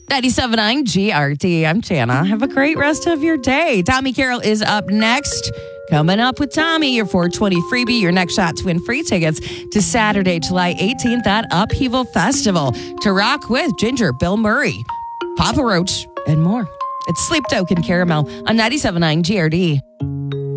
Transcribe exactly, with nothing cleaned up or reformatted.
ninety-seven point nine G R D. I'm Jana. Have a great rest of your day. Tommy Carroll is up next. Coming up with Tommy, your four twenty freebie, your next shot to win free tickets to Saturday, July eighteenth at Upheaval Festival to rock with Ginger, Bill Murray, Papa Roach, and more. It's Sleep Token Caramel on ninety-seven point nine G R D.